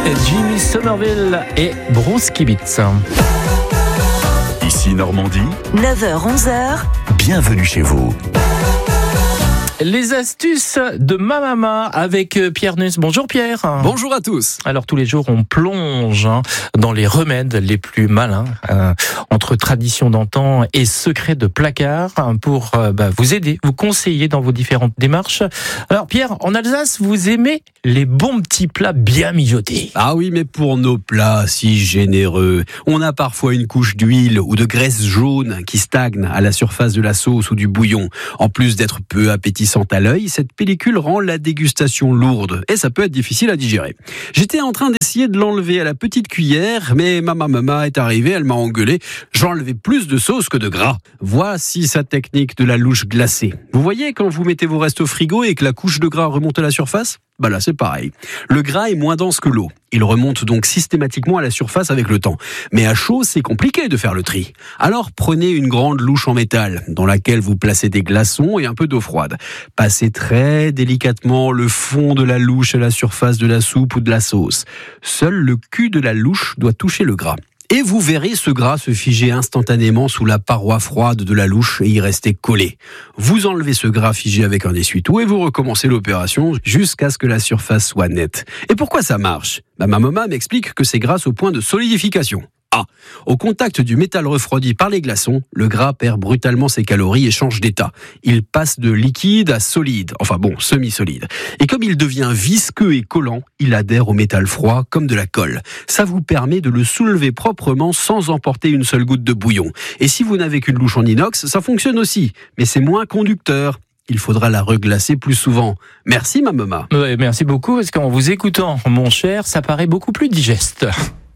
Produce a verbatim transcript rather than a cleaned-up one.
Jimmy Somerville et Bruce Kibitz. Ici Normandie, neuf heures onze heures. Bienvenue chez vous. Les astuces de ma maman avec Pierre Nuss. Bonjour Pierre. Bonjour à tous. Alors tous les jours on plonge hein, dans les remèdes les plus malins euh, entre traditions d'antan et secrets de placard hein, pour euh, bah, vous aider, vous conseiller dans vos différentes démarches. Alors Pierre, en Alsace, vous aimez les bons petits plats bien mijotés. Ah oui, mais pour nos plats si généreux, on a parfois une couche d'huile ou de graisse jaune qui stagne à la surface de la sauce ou du bouillon. En plus d'être peu appétissante à l'œil, cette pellicule rend la dégustation lourde et ça peut être difficile à digérer. J'étais en train d'essayer de l'enlever à la petite cuillère, mais ma maman est arrivée, elle m'a engueulé. J'enlevais plus de sauce que de gras. Voici sa technique de la louche glacée. Vous voyez quand vous mettez vos restes au frigo et que la couche de gras remonte à la surface ? Bah là, c'est pareil. Le gras est moins dense que l'eau. Il remonte donc systématiquement à la surface avec le temps. Mais à chaud, c'est compliqué de faire le tri. Alors prenez une grande louche en métal dans laquelle vous placez des glaçons et un peu d'eau froide. Passez très délicatement le fond de la louche à la surface de la soupe ou de la sauce. Seul le cul de la louche doit toucher le gras. Et vous verrez ce gras se figer instantanément sous la paroi froide de la louche et y rester collé. Vous enlevez ce gras figé avec un essuie-tout et vous recommencez l'opération jusqu'à ce que la surface soit nette. Et pourquoi ça marche ? Bah, ma maman m'explique que c'est grâce au point de solidification. Ah, au contact du métal refroidi par les glaçons, le gras perd brutalement ses calories et change d'état. Il passe de liquide à solide, enfin bon, semi-solide. Et comme il devient visqueux et collant, il adhère au métal froid comme de la colle. Ça vous permet de le soulever proprement sans emporter une seule goutte de bouillon. Et si vous n'avez qu'une louche en inox, ça fonctionne aussi, mais c'est moins conducteur. Il faudra la reglacer plus souvent. Merci ma maman. Ouais, merci beaucoup parce qu'en vous écoutant, mon cher, ça paraît beaucoup plus digeste.